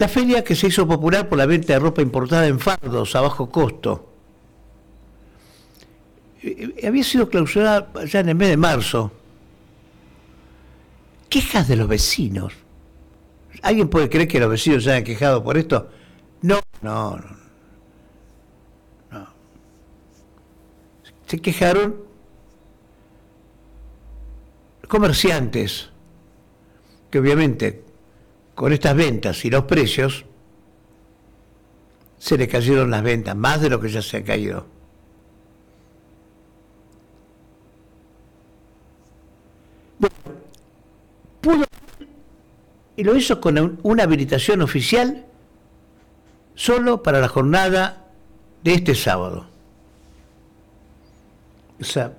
La feria que se hizo popular por la venta de ropa importada en fardos a bajo costo. Había sido clausurada ya en el mes de marzo. Quejas de los vecinos. ¿Alguien puede creer que los vecinos se hayan quejado por esto? No, no, no. No. Se quejaron comerciantes, que obviamente con estas ventas y los precios se le cayeron las ventas, más de lo que ya se han caído. Bueno, pudo, y lo hizo con una habilitación oficial solo para la jornada de este sábado. O sea,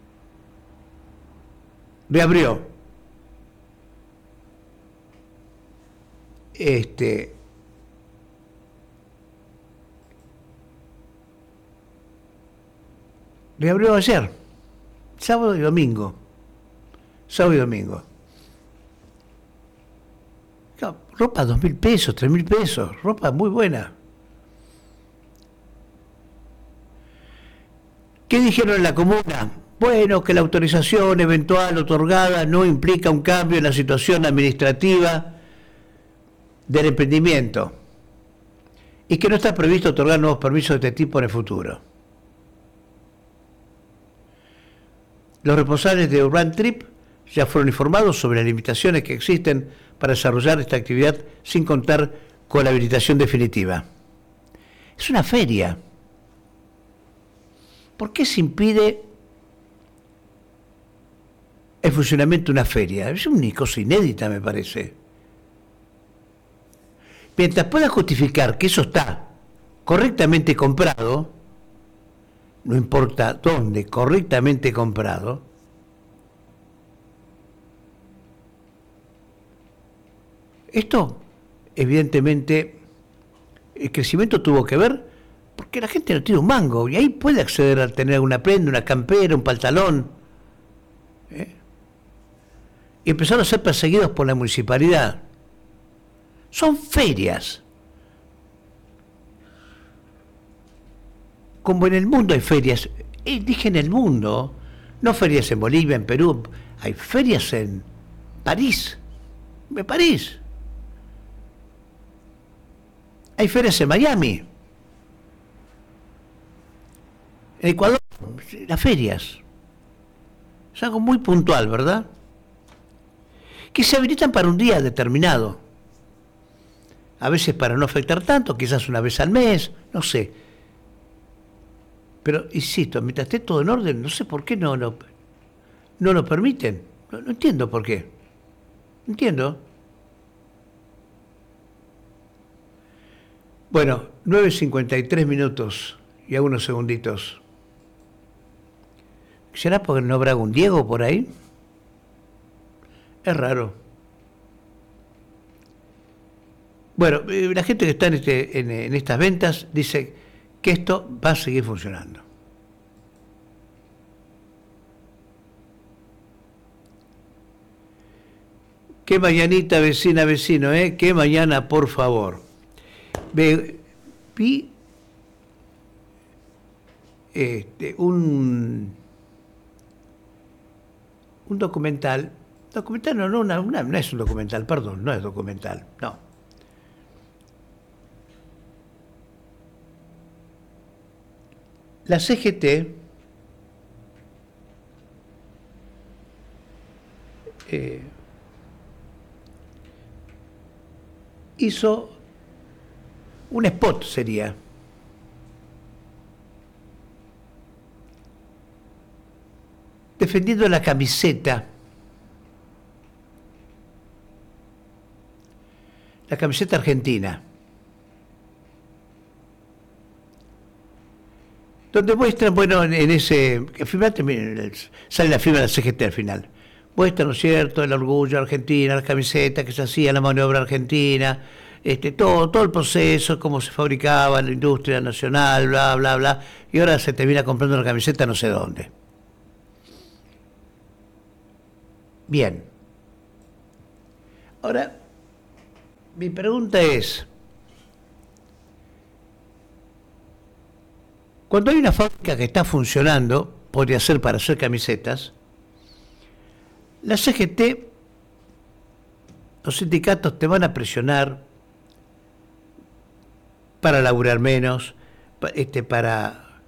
reabrió. Reabrió ayer, sábado y domingo. Sábado y domingo. Ropa 2.000 pesos, 3.000 pesos, ropa muy buena. ¿Qué dijeron en la comuna? Bueno, que la autorización eventual otorgada no implica un cambio en la situación administrativa del emprendimiento y que no está previsto otorgar nuevos permisos de este tipo en el futuro. Los responsables de Urban Trip ya fueron informados sobre las limitaciones que existen para desarrollar esta actividad sin contar con la habilitación definitiva. Es una feria. ¿Por qué se impide el funcionamiento de una feria? Es una cosa inédita, me parece. Mientras pueda justificar que eso está correctamente comprado, no importa dónde, correctamente comprado, esto, evidentemente, el crecimiento tuvo que ver porque la gente no tiene un mango y ahí puede acceder a tener una prenda, una campera, un pantalón. Y empezaron a ser perseguidos por la municipalidad. Son ferias. Como en el mundo hay ferias, dije en el mundo, no ferias en Bolivia, en Perú, hay ferias en París, hay ferias en Miami, en Ecuador, las ferias. Es algo muy puntual, ¿verdad? Que se habilitan para un día determinado. A veces para no afectar tanto, quizás una vez al mes, no sé. Pero, insisto, mientras esté todo en orden, no sé por qué no lo permiten. No entiendo por qué. No entiendo. Bueno, 9:53 y algunos segunditos. ¿Será porque no habrá un Diego por ahí? Es raro. Bueno, la gente que está en estas ventas dice que esto va a seguir funcionando. Qué mañanita, vecina, vecino, qué mañana, por favor. Vi un documental. Documental no es un documental, perdón, no es documental, no. La CGT hizo un spot, sería, defendiendo la camiseta argentina, donde muestran, bueno, en ese, sale la firma de la CGT al final, muestran, ¿no es cierto?, el orgullo argentino, la camiseta que se hacía, la maniobra argentina, todo el proceso, cómo se fabricaba la industria nacional, bla, bla, bla, y ahora se termina comprando una camiseta no sé dónde. Bien. Ahora, Mi pregunta es, cuando hay una fábrica que está funcionando, podría ser para hacer camisetas, la CGT, los sindicatos te van a presionar para laburar menos, para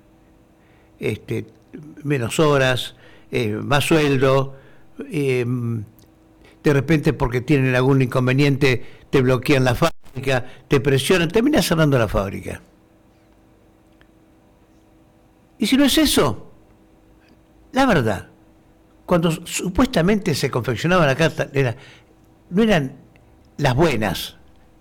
menos horas, más sueldo, de repente porque tienen algún inconveniente te bloquean la fábrica, te presionan, terminas cerrando la fábrica. Y si no es eso, la verdad, cuando supuestamente se confeccionaba la carta, no eran las buenas.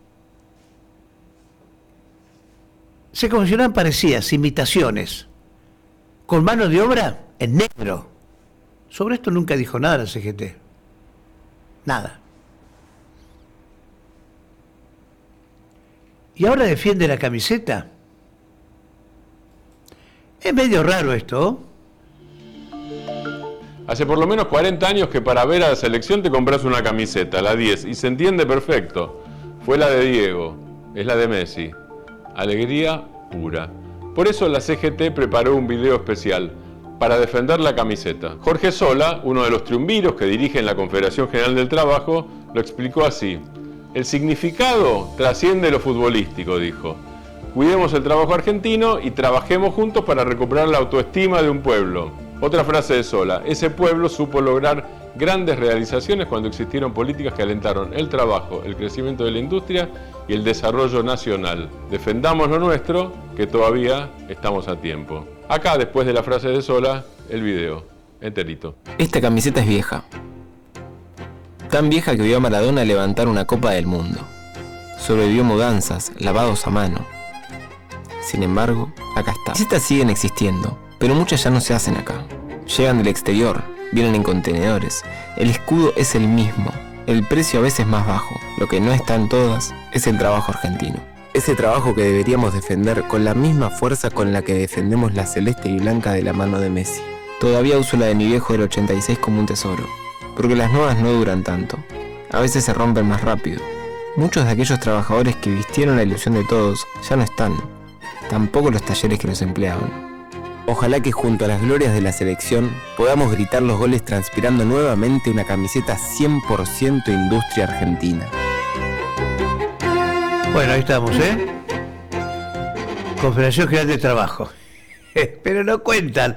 Se confeccionaban parecidas, imitaciones, con mano de obra en negro. Sobre esto nunca dijo nada la CGT. Nada. Y ahora defiende la camiseta. Es medio raro esto. Hace por lo menos 40 años que para ver a la selección te compras una camiseta, la 10, y se entiende perfecto. Fue la de Diego, es la de Messi. Alegría pura. Por eso la CGT preparó un video especial para defender la camiseta. Jorge Sola, uno de los triunviros que dirigen la Confederación General del Trabajo, lo explicó así. El significado trasciende lo futbolístico, dijo. Cuidemos el trabajo argentino y trabajemos juntos para recuperar la autoestima de un pueblo. Otra frase de Sola, ese pueblo supo lograr grandes realizaciones cuando existieron políticas que alentaron el trabajo, el crecimiento de la industria y el desarrollo nacional. Defendamos lo nuestro, que todavía estamos a tiempo. Acá, después de la frase de Sola, el video, enterito. Esta camiseta es vieja. Tan vieja que vio a Maradona levantar una Copa del Mundo. Sobrevivió mudanzas, lavados a mano. Sin embargo, acá está. Las camisetas siguen existiendo, pero muchas ya no se hacen acá. Llegan del exterior, vienen en contenedores. El escudo es el mismo, el precio a veces más bajo. Lo que no está en todas es el trabajo argentino. Ese trabajo que deberíamos defender con la misma fuerza con la que defendemos la celeste y blanca de la mano de Messi. Todavía uso la de mi viejo del 86 como un tesoro, porque las nuevas no duran tanto. A veces se rompen más rápido. Muchos de aquellos trabajadores que vistieron la ilusión de todos ya no están. Tampoco los talleres que los empleaban. Ojalá que junto a las glorias de la selección podamos gritar los goles transpirando nuevamente una camiseta 100% industria argentina. Bueno, ahí estamos, Confederación General de Trabajo. Pero no cuentan.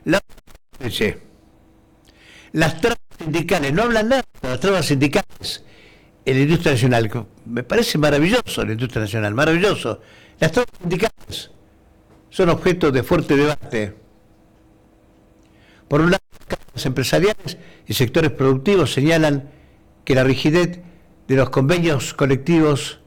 Las trabas sindicales, no hablan nada de las trabas sindicales en la industria nacional. Me parece maravilloso la industria nacional, maravilloso. Las trabas sindicales son objeto de fuerte debate. Por un lado, las cámaras empresariales y sectores productivos señalan que la rigidez de los convenios colectivos,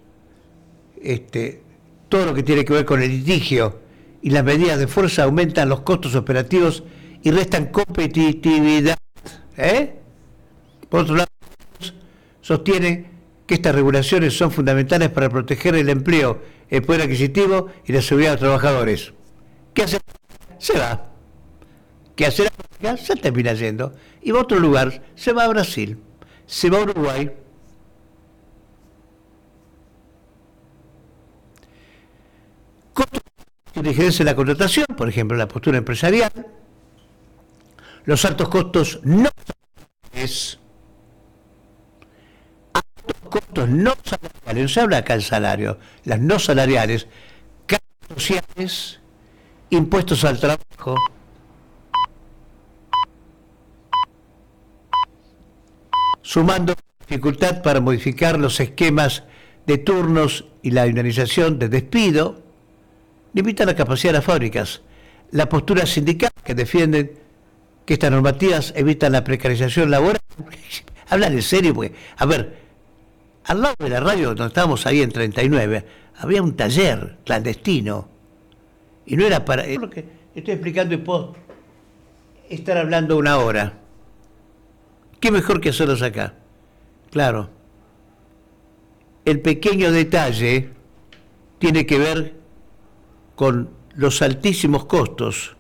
todo lo que tiene que ver con el litigio y las medidas de fuerza aumentan los costos operativos y restan competitividad. Por otro lado, sostiene que estas regulaciones son fundamentales para proteger el empleo, el poder adquisitivo y la seguridad de los trabajadores. ¿Qué hace? Se va. ¿Qué hace la fábrica? Se termina yendo. Y va a otro lugar, se va a Brasil, se va a Uruguay. Costos de injerencia en la contratación, por ejemplo, la postura empresarial, los altos costos no salariales, no se habla acá del salario, las no salariales, cargas sociales, impuestos al trabajo, sumando dificultad para modificar los esquemas de turnos y la organización de despido, limita la capacidad de las fábricas. La postura sindical que defienden que estas normativas evitan la precarización laboral. Hablan en serio, porque, a ver, al lado de la radio donde estábamos ahí en 39, había un taller clandestino. Y no era para... Es lo que estoy explicando y puedo estar hablando una hora. ¿Qué mejor que hacerlos acá? Claro. El pequeño detalle tiene que ver con los altísimos costos